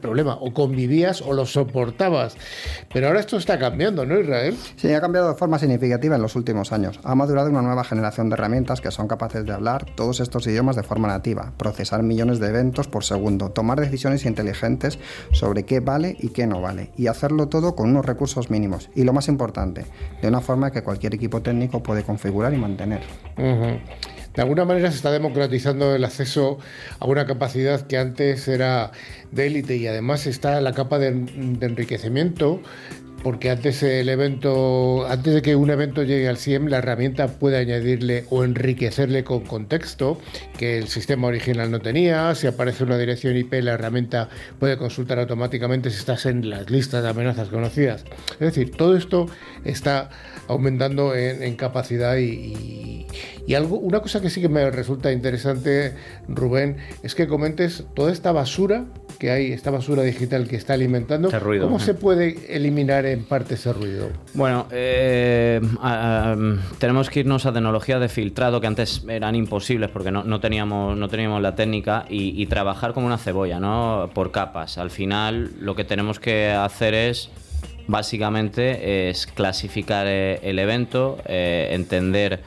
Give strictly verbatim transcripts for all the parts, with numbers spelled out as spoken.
problema, o convivías o lo soportabas. Pero ahora esto está cambiando, ¿no, Israel? Sí, ha cambiado de forma significativa en los últimos años. Ha madurado una nueva generación de herramientas que son capaces de hablar todos estos idiomas de forma nativa, procesar millones de eventos por segundo, tomar decisiones inteligentes sobre qué vale y qué no vale, y hacerlo todo con unos recursos mínimos. Y lo más importante, de una forma que cualquier equipo técnico puede configurar y mantener. Uh-huh. De alguna manera se está democratizando el acceso a una capacidad que antes era de élite, y además está la capa de, de enriquecimiento, porque antes el evento, antes de que un evento llegue al C I E M, la herramienta puede añadirle o enriquecerle con contexto que el sistema original no tenía. Si aparece una dirección I P, la herramienta puede consultar automáticamente si estás en las listas de amenazas conocidas. Es decir, todo esto está aumentando en, en capacidad y, y, y algo, una cosa que sí que me resulta interesante, Rubén, es que comentes toda esta basura que hay, esta basura digital que está alimentando. Ese ruido, ¿Cómo ¿eh? se puede eliminar en parte ese ruido? Bueno, eh, a, a, tenemos que irnos a tecnologías de filtrado que antes eran imposibles porque no, no, teníamos, no teníamos la técnica, y, y trabajar como una cebolla, ¿no? Por capas. Al final lo que tenemos que hacer es básicamente es clasificar eh, el evento, eh, entender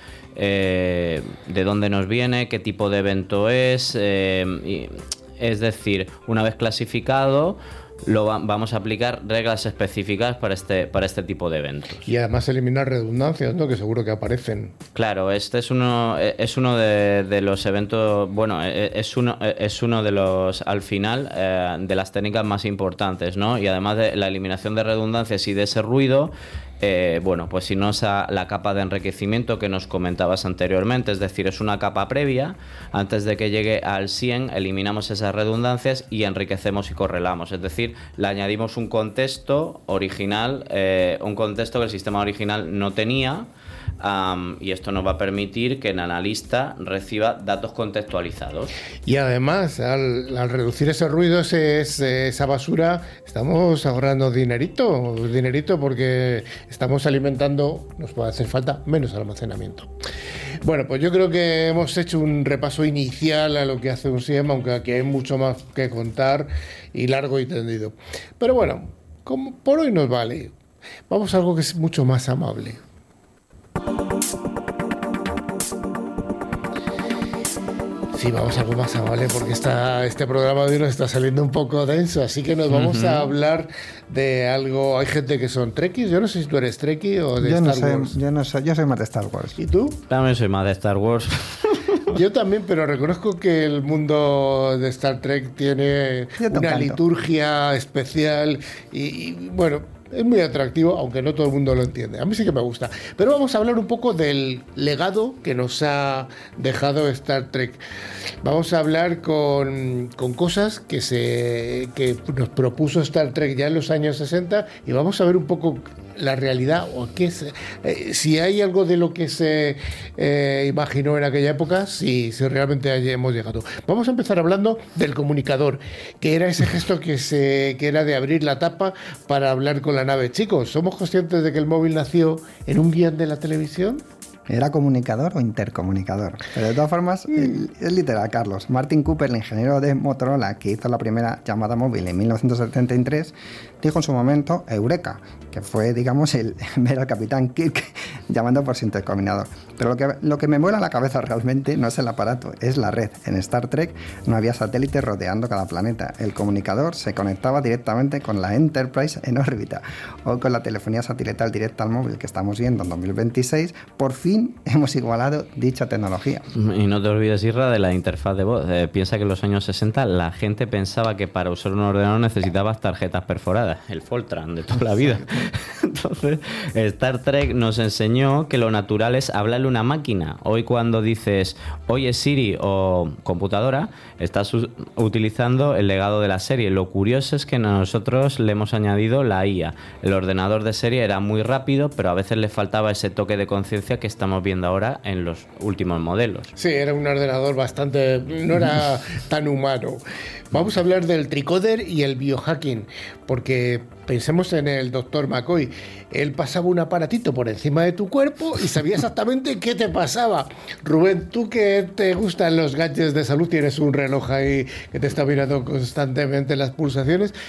eh, de dónde nos viene, qué tipo de evento es, eh, y, es decir, una vez clasificado, lo va, vamos a aplicar reglas específicas para este, para este tipo de eventos. Y además eliminar redundancias, ¿no? Que seguro que aparecen. Claro, este es uno, es uno de, de los eventos, bueno, es uno, es uno de los, al final, eh, de las técnicas más importantes, ¿no? Y además de la eliminación de redundancias y de ese ruido, Eh, bueno, pues si no es a la capa de enriquecimiento que nos comentabas anteriormente, es decir, es una capa previa, antes de que llegue al cien, eliminamos esas redundancias y enriquecemos y correlamos, es decir, le añadimos un contexto original, eh, un contexto que el sistema original no tenía, um, y esto nos va a permitir que el analista reciba datos contextualizados. Y además, al, al reducir ese ruido, ese, ese, esa basura, estamos ahorrando dinerito, dinerito porque estamos alimentando, nos puede hacer falta menos almacenamiento. Bueno, pues yo creo que hemos hecho un repaso inicial a lo que hace un C I E M, aunque aquí hay mucho más que contar y largo y tendido. Pero bueno, como por hoy nos vale. Vamos a algo que es mucho más amable. Sí, vamos a algo más amable porque esta, este programa de hoy nos está saliendo un poco denso, así que nos vamos uh-huh. a hablar de algo. Hay gente que son trekkies, yo no sé si tú eres trekkie o de yo Star no soy, Wars. Yo no soy, yo soy más de Star Wars. ¿Y tú? También soy más de Star Wars. Yo también, pero reconozco que el mundo de Star Trek tiene una liturgia especial y, y bueno, es muy atractivo, aunque no todo el mundo lo entiende. A mí sí que me gusta. Pero vamos a hablar un poco del legado que nos ha dejado Star Trek. Vamos a hablar con, con cosas que, se, que nos propuso Star Trek ya en los años sesenta y vamos a ver un poco la realidad o qué se, eh, si hay algo de lo que se eh, imaginó en aquella época, si, si realmente hemos llegado. Vamos a empezar hablando del comunicador, que era ese gesto que, se, que era de abrir la tapa para hablar con la nave. Chicos, ¿somos conscientes de que el móvil nació en un guión de la televisión? ¿Era comunicador o intercomunicador? Pero de todas formas, mm. es literal, Carlos. Martin Cooper, el ingeniero de Motorola que hizo la primera llamada móvil en mil novecientos setenta y tres, dijo en su momento Eureka, que fue, digamos, el ver al capitán Kirk llamando por su intercomunicador. Pero lo que, lo que me vuela la cabeza realmente no es el aparato, es la red. En Star Trek no había satélites rodeando cada planeta. El comunicador se conectaba directamente con la Enterprise en órbita. O con la telefonía satelital directa al móvil que estamos viendo en dos mil veintiséis, por fin hemos igualado dicha tecnología. Y no te olvides, Isra, de la interfaz de voz. Eh, piensa que en los años sesenta la gente pensaba que para usar un ordenador necesitabas tarjetas perforadas, el Fortran de toda la vida. Entonces, Star Trek nos enseñó que lo natural es hablarle a una máquina. Hoy cuando dices, oye Siri o computadora, estás u- utilizando el legado de la serie. Lo curioso es que nosotros le hemos añadido la I A. El ordenador de serie era muy rápido, pero a veces le faltaba ese toque de conciencia que estamos viendo ahora en los últimos modelos. Sí, era un ordenador bastante... no era tan humano. Vamos a hablar del tricoder y el biohacking, porque pensemos en el doctor McCoy. Él pasaba un aparatito por encima de tu cuerpo y sabía exactamente qué te pasaba. Rubén, tú que te gustan los gadgets de salud, tienes un reloj ahí que te está mirando constantemente las pulsaciones.